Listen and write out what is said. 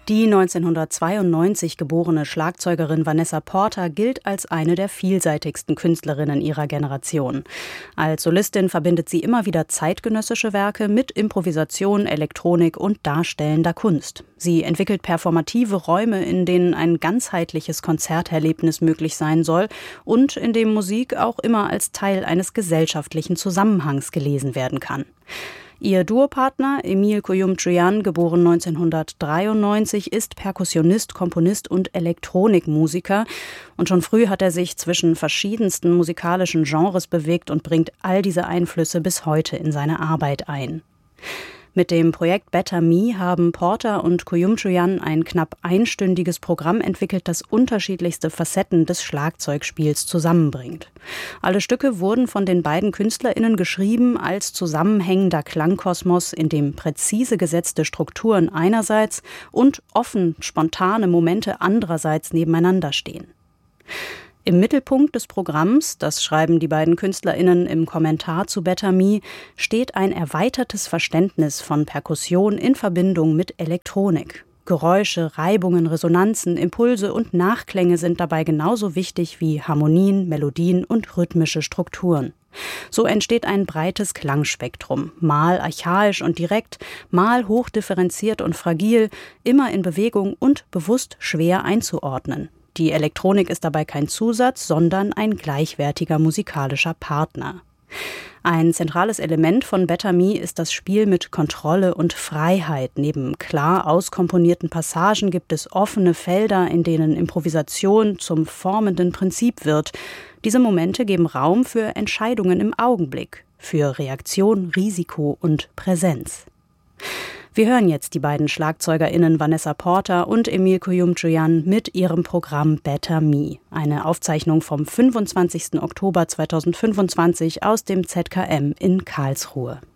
Die 1992 geborene Schlagzeugerin Vanessa Porter gilt als eine der vielseitigsten Künstlerinnen ihrer Generation. Als Solistin verbindet sie immer wieder zeitgenössische Werke mit Improvisation, Elektronik und darstellender Kunst. Sie entwickelt performative Räume, in denen ein ganzheitliches Konzerterlebnis möglich sein soll und in dem Musik auch immer als Teil eines gesellschaftlichen Zusammenhangs gelesen werden kann. Ihr Duopartner Emil Kuyumchuyan, geboren 1993, ist Perkussionist, Komponist und Elektronikmusiker. Und schon früh hat er sich zwischen verschiedensten musikalischen Genres bewegt und bringt all diese Einflüsse bis heute in seine Arbeit ein. Mit dem Projekt Better Me haben Porter und Kuyumchuyan ein knapp einstündiges Programm entwickelt, das unterschiedlichste Facetten des Schlagzeugspiels zusammenbringt. Alle Stücke wurden von den beiden KünstlerInnen geschrieben als zusammenhängender Klangkosmos, in dem präzise gesetzte Strukturen einerseits und offen, spontane Momente andererseits nebeneinander stehen. Im Mittelpunkt des Programms, das schreiben die beiden KünstlerInnen im Kommentar zu Better Me, steht ein erweitertes Verständnis von Perkussion in Verbindung mit Elektronik. Geräusche, Reibungen, Resonanzen, Impulse und Nachklänge sind dabei genauso wichtig wie Harmonien, Melodien und rhythmische Strukturen. So entsteht ein breites Klangspektrum, mal archaisch und direkt, mal hochdifferenziert und fragil, immer in Bewegung und bewusst schwer einzuordnen. Die Elektronik ist dabei kein Zusatz, sondern ein gleichwertiger musikalischer Partner. Ein zentrales Element von Better Me ist das Spiel mit Kontrolle und Freiheit. Neben klar auskomponierten Passagen gibt es offene Felder, in denen Improvisation zum formenden Prinzip wird. Diese Momente geben Raum für Entscheidungen im Augenblick, für Reaktion, Risiko und Präsenz. Wir hören jetzt die beiden SchlagzeugerInnen Vanessa Porter und Emil Kuyumchuyan mit ihrem Programm Better Me. Eine Aufzeichnung vom 25. Oktober 2025 aus dem ZKM in Karlsruhe.